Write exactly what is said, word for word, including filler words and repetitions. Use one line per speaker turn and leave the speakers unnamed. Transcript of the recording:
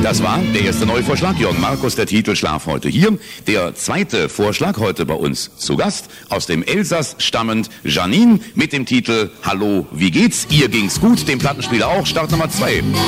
Das war der erste neue Vorschlag. Jörn Markus, der Titel Schlaf heute hier. Der zweite Vorschlag heute bei uns zu Gast. Aus dem Elsass stammend Janine mit dem Titel Hallo, wie geht's? Ihr ging's gut, dem Plattenspieler auch. Start Nummer zwei.